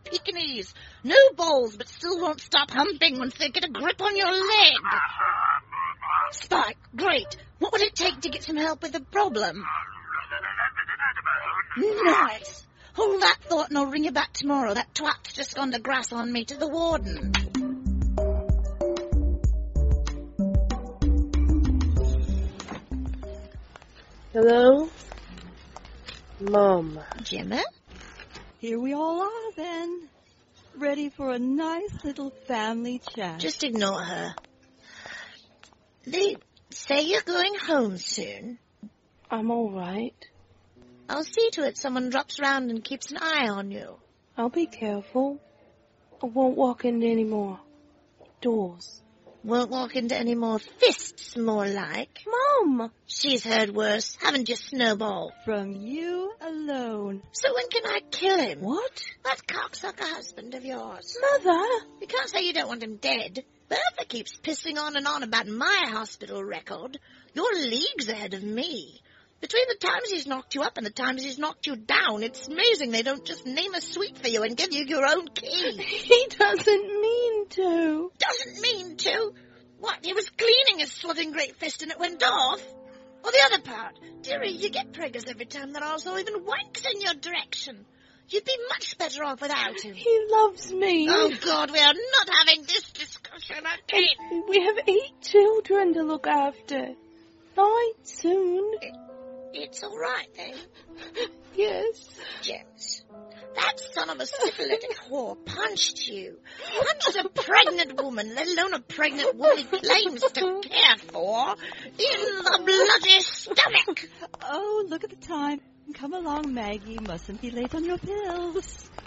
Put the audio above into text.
Pekingese. No balls, but still won't stop humping once they get a grip on your leg. Spike, great. What would it take to get some help with the problem? Nice. Hold that thought and I'll ring you back tomorrow. That twat's just gone to grass on me to the warden. Hello? Mom. Jimmy? Here we all are, then. Ready for a nice little family chat. Just ignore her. They say you're going home soon. I'm all right. I'll see to it someone drops round and keeps an eye on you. I'll be careful. I won't walk into any more doors. Won't walk into any more fists, more like. Mom! She's heard worse, haven't you, Snowball? From you alone. So when can I kill him? What? That cocksucker husband of yours. Mother! You can't say you don't want him dead. Bertha keeps pissing on and on about my hospital record. You're leagues ahead of me. Between the times he's knocked you up and the times he's knocked you down, it's amazing they don't just name a suite for you and give you your own key. He doesn't mean to. Doesn't mean to? What, he was cleaning his swaddling great fist and it went off? Or the other part? Dearie, you get preggers every time there also even wanks in your direction. You'd be much better off without him. He loves me. Oh, God, we are not having this discussion again. We have 8 children to look after. 9 soon. It's all right, then. Yes. James, that son of a syphilitic whore punched you. Punched a pregnant woman, let alone a pregnant woman he claims to care for, in the bloody stomach. Oh, look at the time. Come along, Maggie. Mustn't be late on your pills.